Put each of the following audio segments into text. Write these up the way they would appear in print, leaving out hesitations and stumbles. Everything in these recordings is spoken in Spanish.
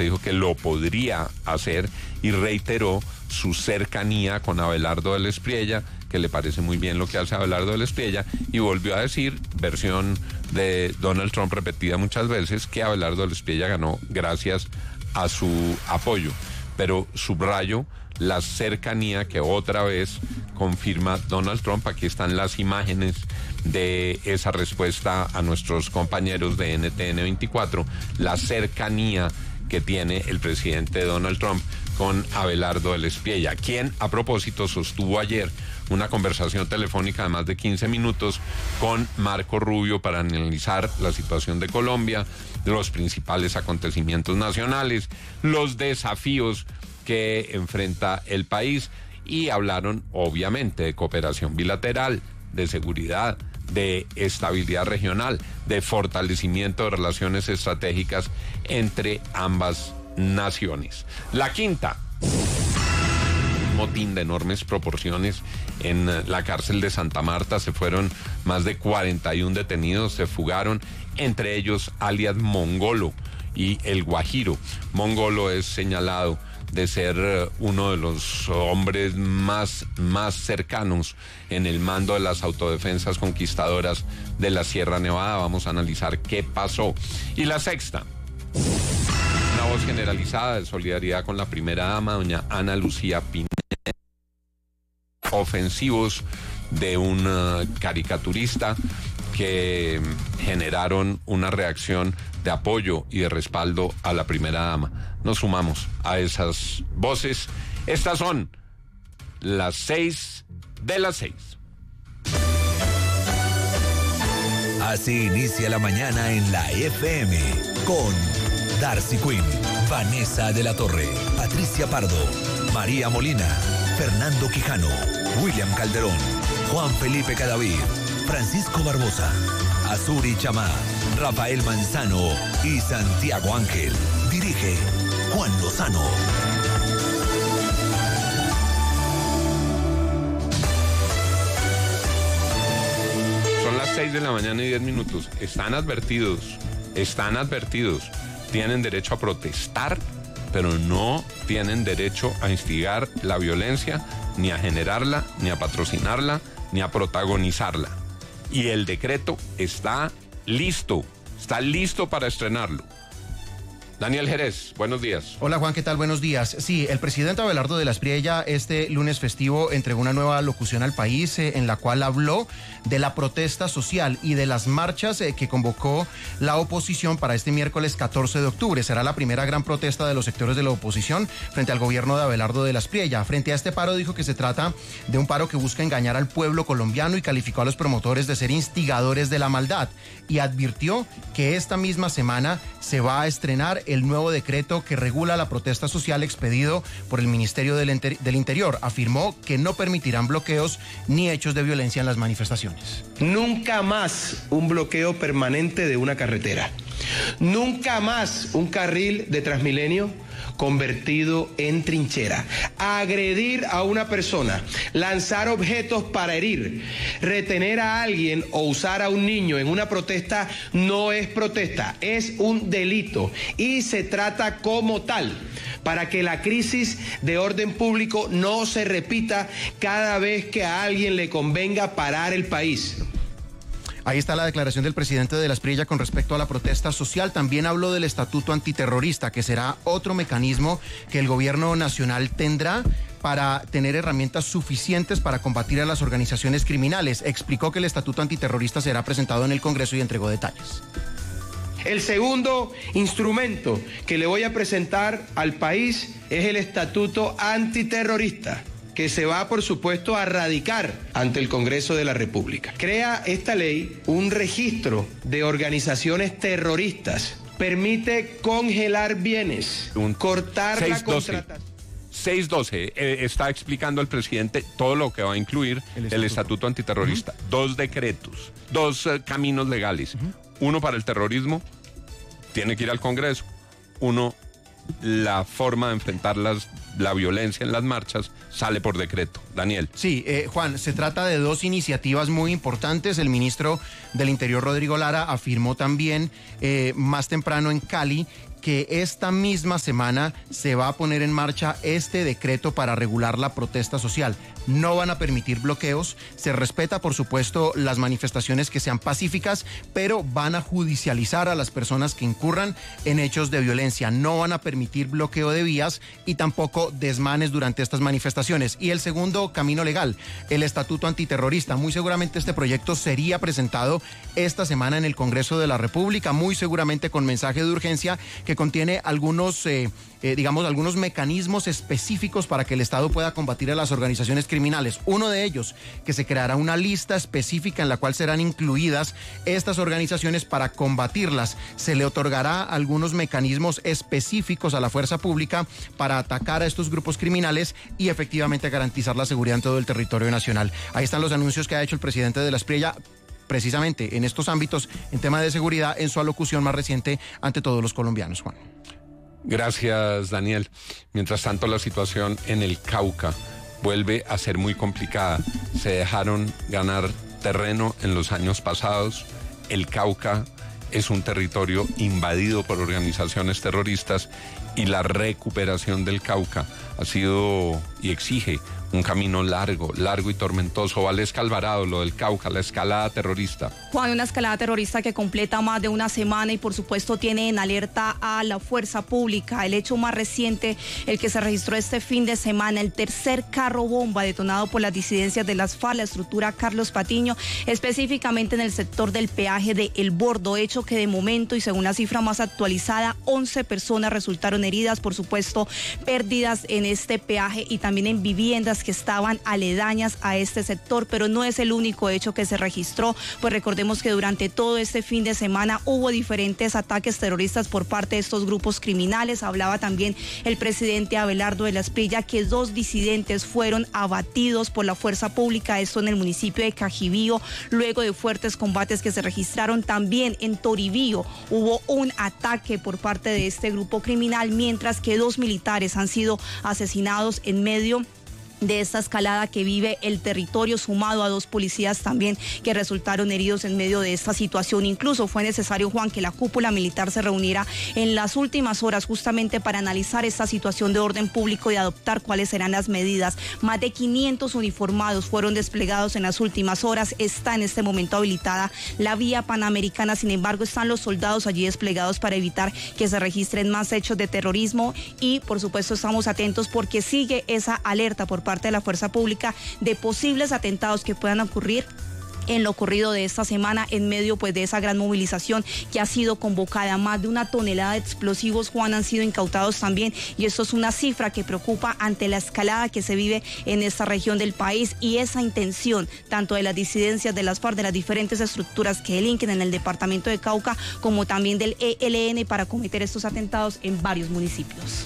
presidente dijo que lo podría hacer y reiteró su cercanía con Abelardo del Espriella, que le parece muy bien lo que hace Abelardo del Espriella, y volvió a decir, versión de Donald Trump repetida muchas veces, que Abelardo del Espriella ganó gracias a su apoyo. Pero subrayo la cercanía que otra vez confirma Donald Trump. Aquí están las imágenes de esa respuesta a nuestros compañeros de NTN 24, la cercanía que tiene el presidente Donald Trump con Abelardo del Espriella, quien a propósito sostuvo ayer una conversación telefónica de más de 15 minutos con Marco Rubio para analizar la situación de Colombia, los principales acontecimientos nacionales, los desafíos que enfrenta el país, y hablaron obviamente de cooperación bilateral, de seguridad, de estabilidad regional, de fortalecimiento de relaciones estratégicas entre ambas naciones. La quinta, un motín de enormes proporciones en la cárcel de Santa Marta. Se fueron más de 41 detenidos, se fugaron, entre ellos alias Mongolo y el Guajiro. Mongolo es señalado de ser uno de los hombres más cercanos en el mando de las autodefensas conquistadoras de la Sierra Nevada. Vamos a analizar qué pasó. Y la sexta, una voz generalizada de solidaridad con la primera dama, doña Ana Lucía Pineda. Ofensivos de un caricaturista que generaron una reacción de apoyo y de respaldo a la primera dama. Nos sumamos a esas voces. Estas son las 6 de las 6. Así inicia la mañana en la FM con Darcy Quinn, Vanessa de la Torre, Patricia Pardo, María Molina, Fernando Quijano, William Calderón, Juan Felipe Cadavid, Francisco Barbosa, Azuri Chamá, Rafael Manzano y Santiago Ángel. Dirige Juan Lozano. Son las 6 de la mañana y 10 minutos. Están advertidos. Tienen derecho a protestar, pero no tienen derecho a instigar la violencia, ni a generarla, ni a patrocinarla, ni a protagonizarla. Y el decreto está listo para estrenarlo. Daniel Jerez, buenos días. Hola Juan, ¿qué tal? Buenos días. Sí, el presidente Abelardo del Espriella este lunes festivo entregó una nueva locución al país en la cual habló de la protesta social y de las marchas que convocó la oposición para este miércoles 14 de octubre. Será la primera gran protesta de los sectores de la oposición frente al gobierno de Abelardo del Espriella. Frente a este paro dijo que se trata de un paro que busca engañar al pueblo colombiano y calificó a los promotores de ser instigadores de la maldad, y advirtió que esta misma semana se va a estrenar el nuevo decreto que regula la protesta social expedido por el Ministerio del Interior. Afirmó que no permitirán bloqueos ni hechos de violencia en las manifestaciones. Nunca más un bloqueo permanente de una carretera. Nunca más un carril de Transmilenio convertido en trinchera. Agredir a una persona, lanzar objetos para herir, retener a alguien o usar a un niño en una protesta no es protesta, es un delito y se trata como tal para que la crisis de orden público no se repita cada vez que a alguien le convenga parar el país. Ahí está la declaración del presidente de la Espriella con respecto a la protesta social. También habló del estatuto antiterrorista, que será otro mecanismo que el gobierno nacional tendrá para tener herramientas suficientes para combatir a las organizaciones criminales. Explicó que el estatuto antiterrorista será presentado en el Congreso y entregó detalles. El segundo instrumento que le voy a presentar al país es el estatuto antiterrorista, que se va, por supuesto, a radicar ante el Congreso de la República. Crea esta ley un registro de organizaciones terroristas, permite congelar bienes, cortar la contratación. 612, está explicando el presidente todo lo que va a incluir el estatuto antiterrorista. Dos decretos, dos caminos legales. Uno para el terrorismo, tiene que ir al Congreso. Uno, la forma de enfrentar la violencia en las marchas, sale por decreto. Daniel. Sí, Juan, se trata de dos iniciativas muy importantes. El ministro del Interior, Rodrigo Lara, afirmó también más temprano en Cali que esta misma semana se va a poner en marcha este decreto para regular la protesta social. No van a permitir bloqueos, se respeta por supuesto las manifestaciones que sean pacíficas, pero van a judicializar a las personas que incurran en hechos de violencia. No van a permitir bloqueo de vías y tampoco desmanes durante estas manifestaciones. Y el segundo camino legal, el estatuto antiterrorista. Muy seguramente este proyecto sería presentado esta semana en el Congreso de la República, muy seguramente con mensaje de urgencia que contiene algunos, algunos mecanismos específicos para que el Estado pueda combatir a las organizaciones criminales. Uno de ellos, que se creará una lista específica en la cual serán incluidas estas organizaciones para combatirlas. Se le otorgará algunos mecanismos específicos a la fuerza pública para atacar a estos grupos criminales y efectivamente garantizar la seguridad en todo el territorio nacional. Ahí están los anuncios que ha hecho el presidente de la Espriella, precisamente en estos ámbitos, en tema de seguridad, en su alocución más reciente ante todos los colombianos, Juan. Gracias, Daniel. Mientras tanto, la situación en el Cauca vuelve a ser muy complicada. Se dejaron ganar terreno en los años pasados. El Cauca es un territorio invadido por organizaciones terroristas y la recuperación del Cauca ha sido y exige un camino largo y tormentoso. Valesca Alvarado, lo del Cauca, la escalada terrorista. Juan, una escalada terrorista que completa más de una semana y por supuesto tiene en alerta a la fuerza pública. El hecho más reciente, el que se registró este fin de semana, el tercer carro bomba detonado por las disidencias de las FARC, la estructura Carlos Patiño, específicamente en el sector del peaje de El Bordo, hecho que de momento y según la cifra más actualizada, 11 personas resultaron heridas, por supuesto pérdidas en este peaje y también en viviendas que estaban aledañas a este sector, pero no es el único hecho que se registró, pues recordemos que durante todo este fin de semana hubo diferentes ataques terroristas por parte de estos grupos criminales. Hablaba también el presidente Abelardo de la Espriella que 2 disidentes fueron abatidos por la fuerza pública, esto en el municipio de Cajibío, luego de fuertes combates que se registraron. También en Toribío hubo un ataque por parte de este grupo criminal, mientras que 2 militares han sido asesinados en medio de esta escalada que vive el territorio, sumado a 2 policías también que resultaron heridos en medio de esta situación. Incluso fue necesario, Juan, que la cúpula militar se reuniera en las últimas horas justamente para analizar esta situación de orden público y adoptar cuáles serán las medidas. Más de 500 uniformados fueron desplegados en las últimas horas. Está en este momento habilitada la vía panamericana, sin embargo están los soldados allí desplegados para evitar que se registren más hechos de terrorismo y por supuesto estamos atentos porque sigue esa alerta por parte de la fuerza pública de posibles atentados que puedan ocurrir en lo ocurrido de esta semana en medio pues de esa gran movilización que ha sido convocada. Más de 1 tonelada de explosivos, Juan, han sido incautados también y esto es una cifra que preocupa ante la escalada que se vive en esta región del país y esa intención tanto de las disidencias de las FARC, de las diferentes estructuras que delinquen en el departamento de Cauca como también del ELN para cometer estos atentados en varios municipios.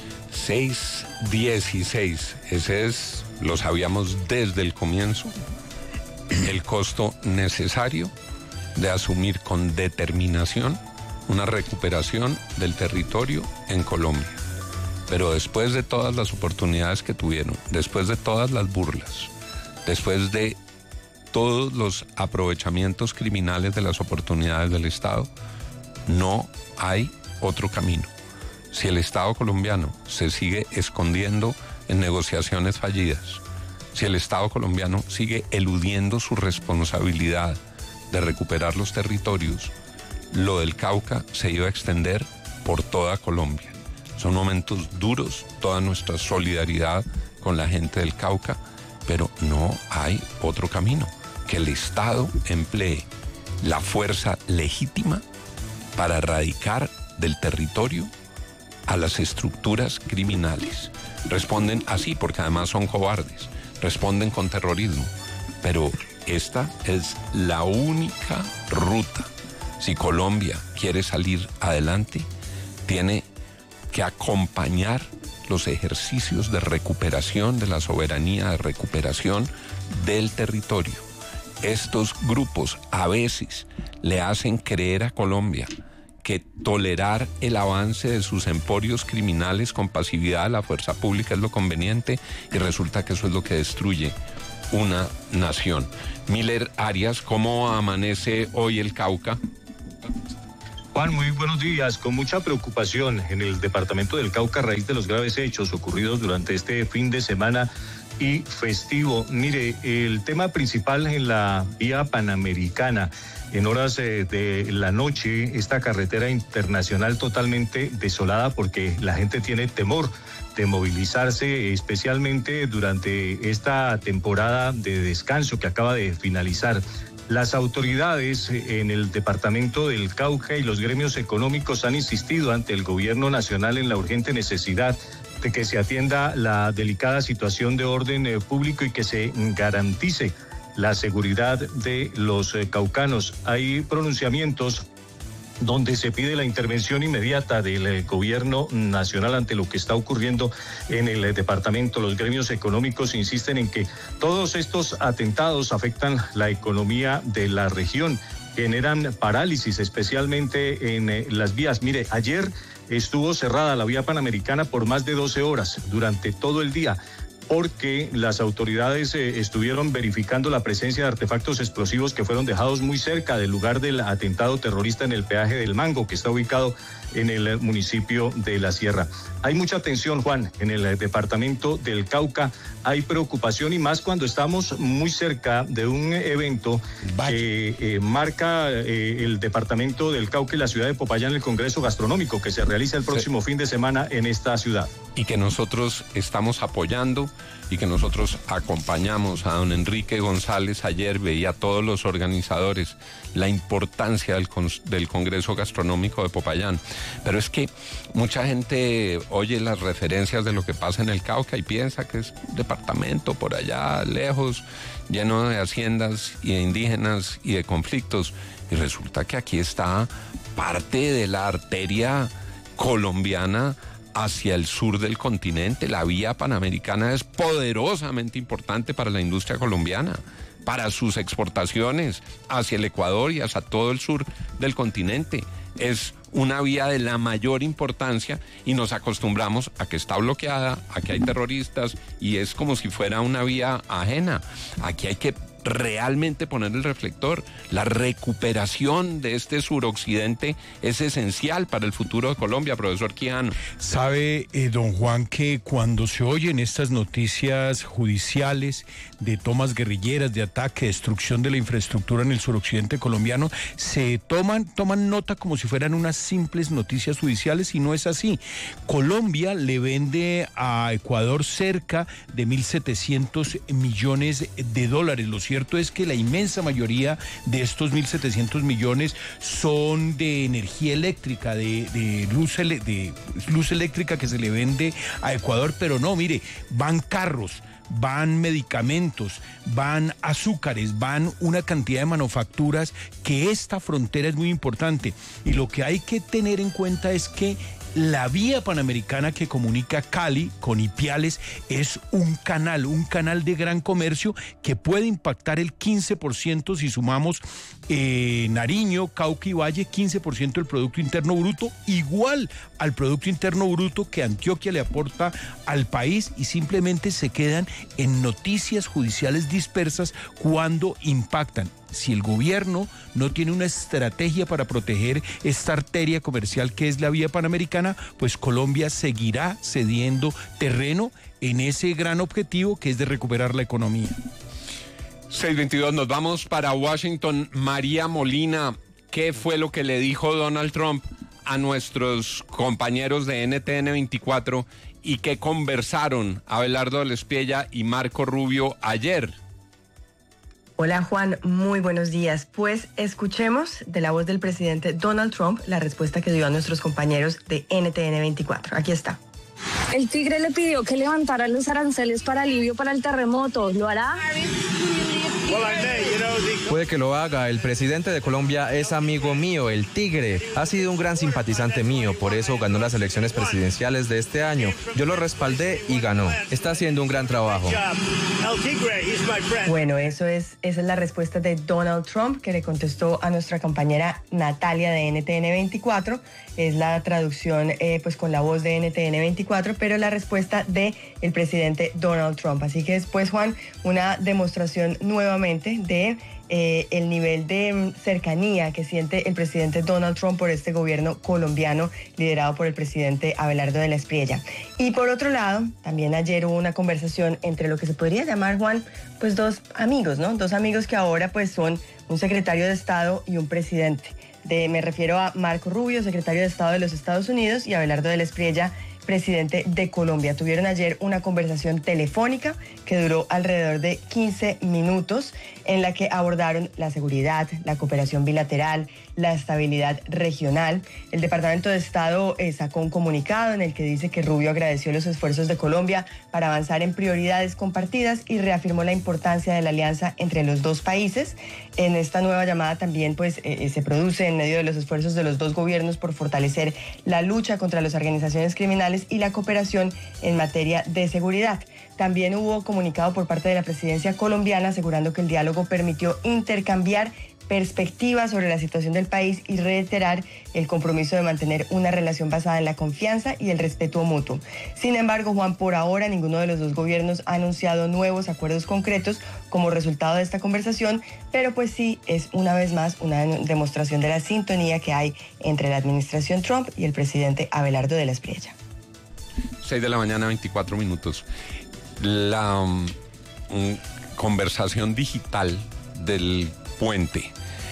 6.16, ese es, lo sabíamos desde el comienzo, el costo necesario de asumir con determinación una recuperación del territorio en Colombia. Pero después de todas las oportunidades que tuvieron, después de todas las burlas, después de todos los aprovechamientos criminales de las oportunidades del Estado, no hay otro camino. Si el Estado colombiano se sigue escondiendo en negociaciones fallidas, si el Estado colombiano sigue eludiendo su responsabilidad de recuperar los territorios, lo del Cauca se iba a extender por toda Colombia. Son momentos duros, toda nuestra solidaridad con la gente del Cauca, pero no hay otro camino, que el Estado emplee la fuerza legítima para erradicar del territorio a las estructuras criminales. Responden así porque además son cobardes, responden con terrorismo, pero esta es la única ruta. Si Colombia quiere salir adelante, tiene que acompañar los ejercicios de recuperación de la soberanía, de recuperación del territorio. Estos grupos a veces le hacen creer a Colombia que tolerar el avance de sus emporios criminales con pasividad a la fuerza pública es lo conveniente y resulta que eso es lo que destruye una nación. Miller Arias, ¿cómo amanece hoy el Cauca? Juan, muy buenos días. Con mucha preocupación en el departamento del Cauca a raíz de los graves hechos ocurridos durante este fin de semana y festivo. Mire, el tema principal en la vía panamericana, en horas de la noche, esta carretera internacional totalmente desolada porque la gente tiene temor de movilizarse, especialmente durante esta temporada de descanso que acaba de finalizar. Las autoridades en el departamento del Cauca y los gremios económicos han insistido ante el gobierno nacional en la urgente necesidad de que se atienda la delicada situación de orden público y que se garantice la seguridad de los caucanos. Hay pronunciamientos donde se pide la intervención inmediata del gobierno nacional ante lo que está ocurriendo en el departamento. Los gremios económicos insisten en que todos estos atentados afectan la economía de la región, generan parálisis, especialmente en las vías. Mire, ayer estuvo cerrada la vía panamericana por más de 12 horas durante todo el día, porque las autoridades estuvieron verificando la presencia de artefactos explosivos que fueron dejados muy cerca del lugar del atentado terrorista en el peaje del Mango, que está ubicado en el municipio de La Sierra. Hay mucha tensión, Juan, en el departamento del Cauca. Hay preocupación y más cuando estamos muy cerca de un evento que marca el departamento del Cauca y la ciudad de Popayán, el Congreso Gastronómico, que se realiza el próximo fin de semana en esta ciudad. Y que nosotros estamos apoyando y que nosotros acompañamos a don Enrique González. Ayer veía a todos los organizadores la importancia del Congreso Gastronómico de Popayán. Pero es que mucha gente oye las referencias de lo que pasa en el Cauca y piensa que es un departamento por allá lejos, lleno de haciendas y de indígenas y de conflictos. Y resulta que aquí está parte de la arteria colombiana hacia el sur del continente. La vía panamericana es poderosamente importante para la industria colombiana, para sus exportaciones hacia el Ecuador y hacia todo el sur del continente. Es una vía de la mayor importancia y nos acostumbramos a que está bloqueada, a que hay terroristas y es como si fuera una vía ajena. Aquí hay que realmente poner el reflector. La recuperación de este suroccidente es esencial para el futuro de Colombia, profesor Quijano. Sabe, don Juan, que cuando se oyen estas noticias judiciales de tomas guerrilleras, de ataque, destrucción de la infraestructura en el suroccidente colombiano, se toman nota como si fueran unas simples noticias judiciales y no es así. Colombia le vende a Ecuador cerca de 1.700 millones de dólares. Lo cierto es que la inmensa mayoría de estos 1.700 millones son de energía eléctrica, de luz eléctrica que se le vende a Ecuador, pero no, mire, van carros, van medicamentos, van azúcares, van una cantidad de manufacturas, que esta frontera es muy importante. Y lo que hay que tener en cuenta es que la vía panamericana que comunica Cali con Ipiales es un canal de gran comercio que puede impactar el 15% si sumamos Nariño, Cauca y Valle, 15% del Producto Interno Bruto, igual al Producto Interno Bruto que Antioquia le aporta al país, y simplemente se quedan en noticias judiciales dispersas cuando impactan. Si el gobierno no tiene una estrategia para proteger esta arteria comercial que es la vía panamericana, pues Colombia seguirá cediendo terreno en ese gran objetivo que es de recuperar la economía. 6:22, nos vamos para Washington. María Molina, ¿qué fue lo que le dijo Donald Trump a nuestros compañeros de NTN 24 y qué conversaron Abelardo del Espiella y Marco Rubio ayer? Hola Juan, muy buenos días. Pues escuchemos de la voz del presidente Donald Trump la respuesta que dio a nuestros compañeros de NTN 24. Aquí está. El Tigre le pidió que levantara los aranceles para alivio para el terremoto. ¿Lo hará? Puede que lo haga. El presidente de Colombia es amigo mío, el Tigre. Ha sido un gran simpatizante mío, por eso ganó las elecciones presidenciales de este año. Yo lo respaldé y ganó. Está haciendo un gran trabajo. Bueno, esa es la respuesta de Donald Trump, que le contestó a nuestra compañera Natalia de NTN 24. es la traducción pues con la voz de NTN 24, pero la respuesta de el presidente Donald Trump. Así que después, Juan, una demostración nuevamente de el nivel de cercanía que siente el presidente Donald Trump por este gobierno colombiano liderado por el presidente Abelardo de la Espriella. Y por otro lado, también ayer hubo una conversación entre lo que se podría llamar, Juan, pues dos amigos, ¿no? Dos amigos que ahora pues son un secretario de Estado y un presidente. Me refiero a Marco Rubio, secretario de Estado de los Estados Unidos, y Abelardo de la Espriella, presidente de Colombia. Tuvieron ayer una conversación telefónica que duró alrededor de 15 minutos en la que abordaron la seguridad, la cooperación bilateral, la estabilidad regional. El Departamento de Estado sacó un comunicado en el que dice que Rubio agradeció los esfuerzos de Colombia para avanzar en prioridades compartidas y reafirmó la importancia de la alianza entre los dos países. En esta nueva llamada también pues se produce en medio de los esfuerzos de los dos gobiernos por fortalecer la lucha contra las organizaciones criminales y la cooperación en materia de seguridad. También hubo comunicado por parte de la presidencia colombiana asegurando que el diálogo permitió intercambiar perspectivas sobre la situación del país y reiterar el compromiso de mantener una relación basada en la confianza y el respeto mutuo. Sin embargo, Juan, por ahora ninguno de los dos gobiernos ha anunciado nuevos acuerdos concretos como resultado de esta conversación, pero pues sí es una vez más una demostración de la sintonía que hay entre la administración Trump y el presidente Abelardo de la Espriella. 6 de la mañana, 24 minutos. La conversación digital del puente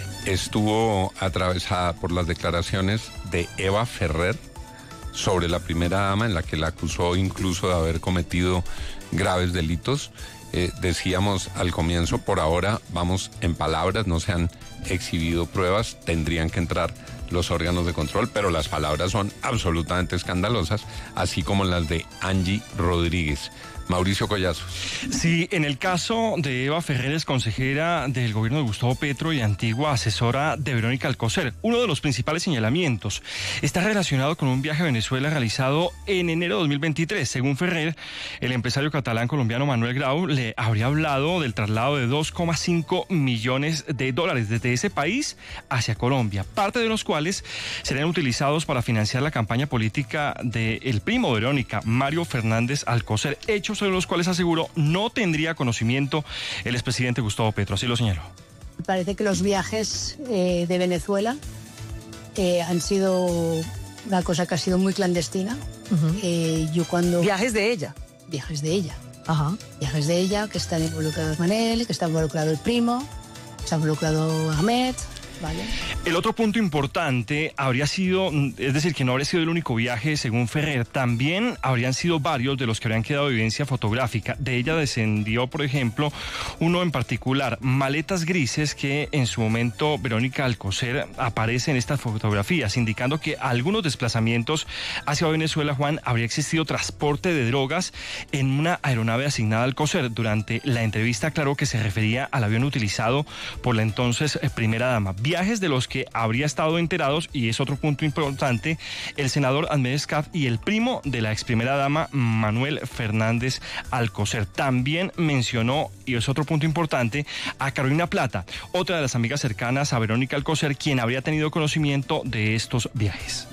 estuvo atravesada por las declaraciones de Eva Ferrer sobre la primera dama, en la que la acusó incluso de haber cometido graves delitos. Decíamos al comienzo, por ahora vamos en palabras, no se han exhibido pruebas, tendrían que entrar los órganos de control, pero las palabras son absolutamente escandalosas, así como las de Angie Rodríguez. Mauricio Collazo. Sí, en el caso de Eva Ferrer, es consejera del gobierno de Gustavo Petro y antigua asesora de Verónica Alcocer. Uno de los principales señalamientos está relacionado con un viaje a Venezuela realizado en enero de 2023. Según Ferrer, el empresario catalán colombiano Manuel Grau le habría hablado del traslado de 2,5 millones de dólares desde ese país hacia Colombia, parte de los cuales serían utilizados para financiar la campaña política del primo de Verónica, Mario Fernández Alcocer, hechos sobre los cuales aseguró no tendría conocimiento el expresidente Gustavo Petro. Así lo señaló. Parece que los viajes de Venezuela han sido una cosa que ha sido muy clandestina. Yo cuando... ¿Viajes de ella? Viajes de ella. Ajá. Viajes de ella, que están involucrados Manel, que está involucrado el primo, está involucrado Ahmed. Vale. El otro punto importante habría sido, es decir, que no habría sido el único viaje, según Ferrer, también habrían sido varios de los que habrían quedado evidencia fotográfica. De ella descendió, por ejemplo, uno en particular, maletas grises, que en su momento Verónica Alcocer aparece en estas fotografías, indicando que algunos desplazamientos hacia Venezuela, Juan, habría existido transporte de drogas en una aeronave asignada a Alcocer. Durante la entrevista aclaró que se refería al avión utilizado por la entonces primera dama. Viajes de los que habría estado enterados, y es otro punto importante, el senador Ahmed Escaf y el primo de la ex primera dama, Manuel Fernández Alcocer. También mencionó, y es otro punto importante, a Carolina Plata, otra de las amigas cercanas a Verónica Alcocer, quien habría tenido conocimiento de estos viajes.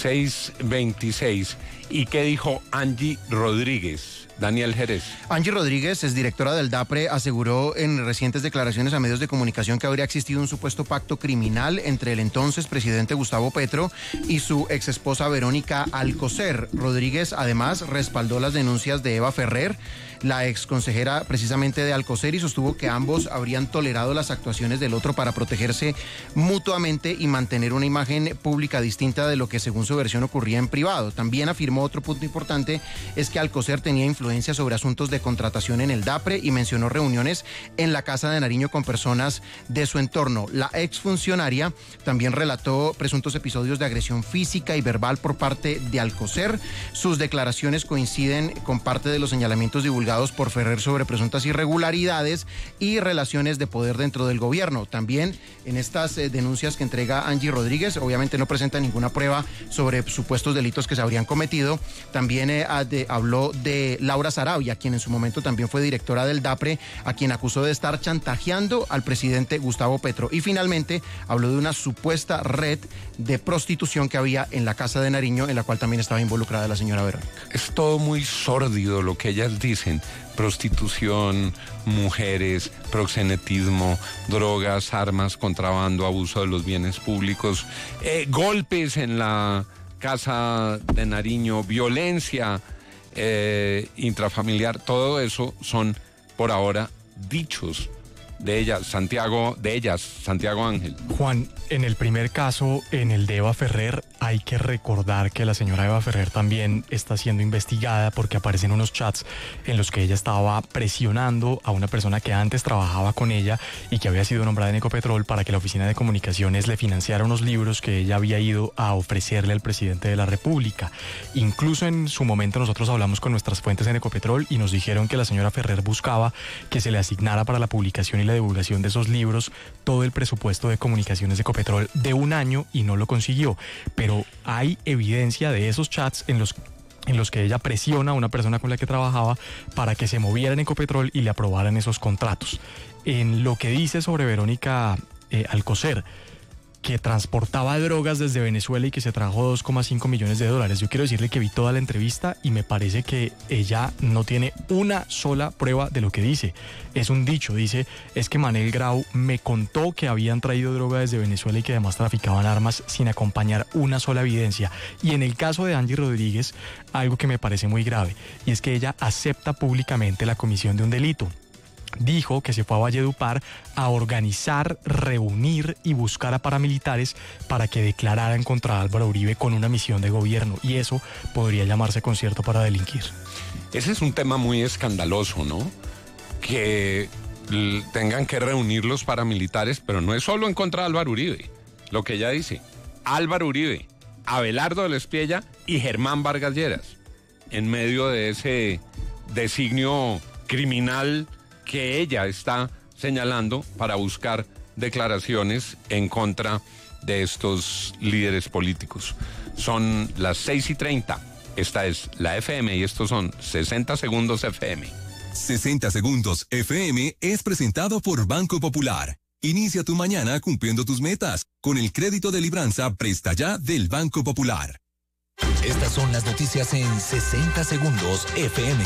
6:26. ¿Y qué dijo Angie Rodríguez? Daniel Jerez. Angie Rodríguez, es directora del DAPRE, aseguró en recientes declaraciones a medios de comunicación que habría existido un supuesto pacto criminal entre el entonces presidente Gustavo Petro y su exesposa Verónica Alcocer. Rodríguez además respaldó las denuncias de Eva Ferrer, la exconsejera precisamente de Alcocer, y sostuvo que ambos habrían tolerado las actuaciones del otro para protegerse mutuamente y mantener una imagen pública distinta de lo que según su versión ocurría en privado. También afirmó otro punto importante, es que Alcocer tenía influencia sobre asuntos de contratación en el DAPRE y mencionó reuniones en la Casa de Nariño con personas de su entorno. La exfuncionaria también relató presuntos episodios de agresión física y verbal por parte de Alcocer. Sus declaraciones coinciden con parte de los señalamientos divulgados por Ferrer sobre presuntas irregularidades y relaciones de poder dentro del gobierno. También en estas denuncias que entrega Angie Rodríguez, obviamente no presenta ninguna prueba sobre supuestos delitos que se habrían cometido. También habló de la Laura Sarabia, quien en su momento también fue directora del DAPRE, a quien acusó de estar chantajeando al presidente Gustavo Petro. Y finalmente habló de una supuesta red de prostitución que había en la casa de Nariño, en la cual también estaba involucrada la señora Verónica. Es todo muy sórdido lo que ellas dicen. Prostitución, mujeres, proxenetismo, drogas, armas, contrabando, abuso de los bienes públicos, golpes en la casa de Nariño, violencia intrafamiliar. Todo eso son por ahora dichos de ellas, Santiago Ángel. Juan, en el primer caso, en el de Eva Ferrer, hay que recordar que la señora Eva Ferrer también está siendo investigada porque aparecen unos chats en los que ella estaba presionando a una persona que antes trabajaba con ella y que había sido nombrada en Ecopetrol para que la oficina de comunicaciones le financiara unos libros que ella había ido a ofrecerle al presidente de la República. Incluso en su momento nosotros hablamos con nuestras fuentes en Ecopetrol y nos dijeron que la señora Ferrer buscaba que se le asignara para la publicación y la divulgación de esos libros todo el presupuesto de comunicaciones de Ecopetrol de un año y no lo consiguió. Pero hay evidencia de esos chats en los que ella presiona a una persona con la que trabajaba para que se moviera en Ecopetrol y le aprobaran esos contratos. En lo que dice sobre Verónica Alcocer, que transportaba drogas desde Venezuela y que se trajo $2,5 millones. Yo quiero decirle que vi toda la entrevista y me parece que ella no tiene una sola prueba de lo que dice. Es un dicho, dice, es que Manel Grau me contó que habían traído droga desde Venezuela y que además traficaban armas sin acompañar una sola evidencia. Y en el caso de Angie Rodríguez, algo que me parece muy grave, y es que ella acepta públicamente la comisión de un delito. Dijo que se fue a Valledupar a organizar, reunir y buscar a paramilitares para que declararan contra Álvaro Uribe con una misión de gobierno, y eso podría llamarse concierto para delinquir. Ese es un tema muy escandaloso, ¿no? Que tengan que reunir los paramilitares, pero no es solo en contra de Álvaro Uribe. Lo que ella dice, Álvaro Uribe, Abelardo de la Espriella y Germán Vargas Lleras, en medio de ese designio criminal que ella está señalando para buscar declaraciones en contra de estos líderes políticos. Son las 6:30. Esta es la FM y estos son 60 Segundos FM. 60 Segundos FM es presentado por Banco Popular. Inicia tu mañana cumpliendo tus metas con el crédito de libranza Presta Ya del Banco Popular. Estas son las noticias en 60 Segundos FM.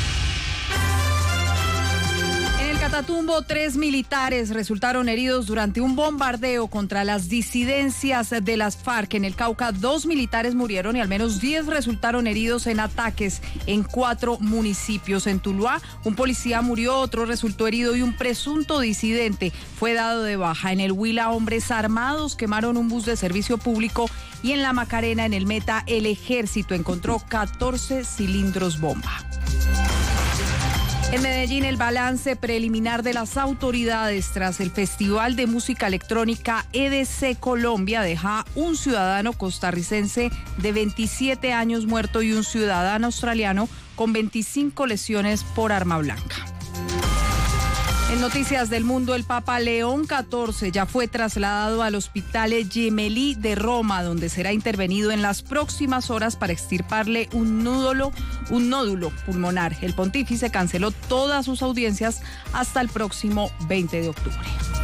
Catatumbo, 3 militares resultaron heridos durante un bombardeo contra las disidencias de las FARC. En el Cauca, 2 militares murieron y al menos 10 resultaron heridos en ataques en 4 municipios. En Tuluá, un policía murió, otro resultó herido y un presunto disidente fue dado de baja. En el Huila, hombres armados quemaron un bus de servicio público y en la Macarena, en el Meta, el ejército encontró 14 cilindros bomba. En Medellín, el balance preliminar de las autoridades tras el Festival de Música Electrónica EDC Colombia deja un ciudadano costarricense de 27 años muerto y un ciudadano australiano con 25 lesiones por arma blanca. En noticias del mundo, el Papa León XIV ya fue trasladado al Hospital Gemelli de Roma, donde será intervenido en las próximas horas para extirparle un nódulo pulmonar. El pontífice canceló todas sus audiencias hasta el próximo 20 de octubre.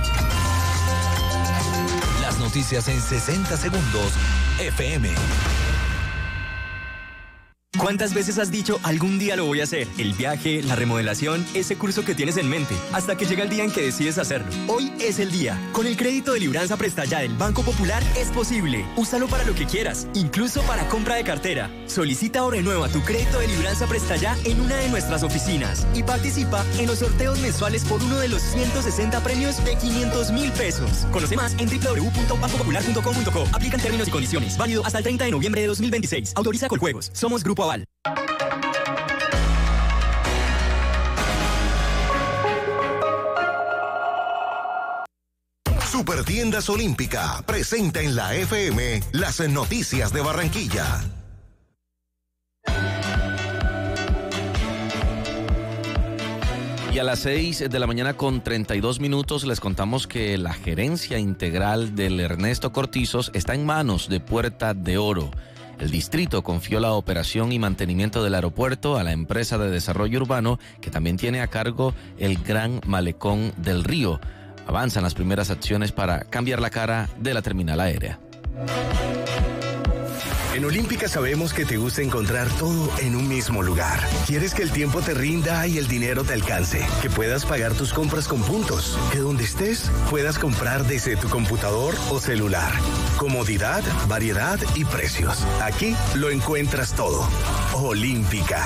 Las noticias en 60 Segundos FM. ¿Cuántas veces has dicho algún día lo voy a hacer? El viaje, la remodelación, ese curso que tienes en mente, hasta que llega el día en que decides hacerlo. Hoy es el día. Con el crédito de libranza Presta Ya del Banco Popular es posible. Úsalo para lo que quieras, incluso para compra de cartera. Solicita o renueva tu crédito de libranza Presta Ya en una de nuestras oficinas y participa en los sorteos mensuales por uno de los 160 premios de 500.000 pesos. Conoce más en www.bancopopular.com.co. Aplican términos y condiciones. Válido hasta el 30 de noviembre de 2026. Autoriza Coljuegos. Somos Grupo Aval. Supertiendas Olímpica presenta en la FM las noticias de Barranquilla. Y a las 6 de la mañana con 32 minutos les contamos que la gerencia integral del Ernesto Cortizos está en manos de Puerta de Oro. El distrito confió la operación y mantenimiento del aeropuerto a la empresa de desarrollo urbano, que también tiene a cargo el Gran Malecón del Río. Avanzan las primeras acciones para cambiar la cara de la terminal aérea. En Olímpica sabemos que te gusta encontrar todo en un mismo lugar. Quieres que el tiempo te rinda y el dinero te alcance, que puedas pagar tus compras con puntos, que donde estés puedas comprar desde tu computador o celular. Comodidad, variedad y precios. Aquí lo encuentras todo. Olímpica.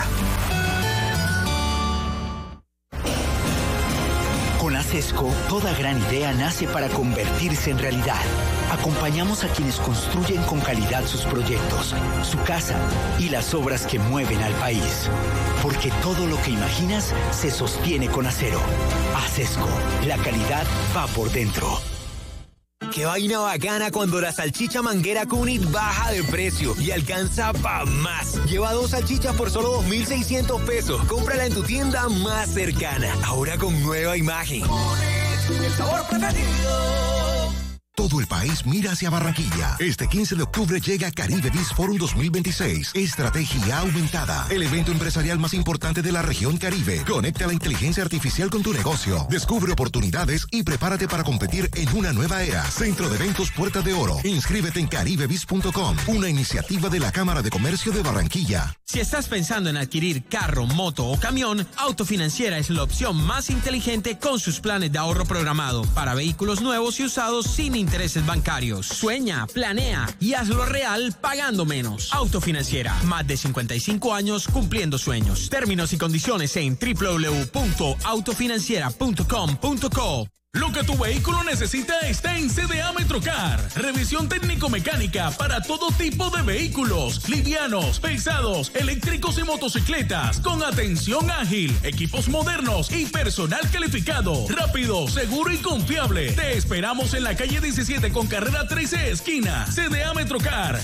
Con ASESCO, toda gran idea nace para convertirse en realidad. Acompañamos a quienes construyen con calidad sus proyectos, su casa y las obras que mueven al país. Porque todo lo que imaginas se sostiene con acero. ASESCO, la calidad va por dentro. Qué vaina bacana cuando la salchicha manguera Cunit baja de precio y alcanza pa' más. Lleva 2 salchichas por solo 2.600 pesos. Cómprala en tu tienda más cercana. Ahora con nueva imagen. Cunit, el sabor preferido. Todo el país mira hacia Barranquilla. Este 15 de octubre llega Caribe Biz Forum 2026. Estrategia aumentada. El evento empresarial más importante de la región Caribe. Conecta la inteligencia artificial con tu negocio. Descubre oportunidades y prepárate para competir en una nueva era. Centro de Eventos Puerta de Oro. Inscríbete en caribebiz.com. Una iniciativa de la Cámara de Comercio de Barranquilla. Si estás pensando en adquirir carro, moto o camión, Autofinanciera es la opción más inteligente con sus planes de ahorro programado para vehículos nuevos y usados sin intereses bancarios. Sueña, planea y hazlo real pagando menos. Autofinanciera, más de 55 años cumpliendo sueños. Términos y condiciones en www.autofinanciera.com.co. Lo que tu vehículo necesita está en CDA Metrocar. Revisión técnico-mecánica para todo tipo de vehículos, livianos, pesados, eléctricos y motocicletas, con atención ágil, equipos modernos y personal calificado, rápido, seguro y confiable. Te esperamos en la calle 17 con carrera 13 esquina. CDA Metrocar,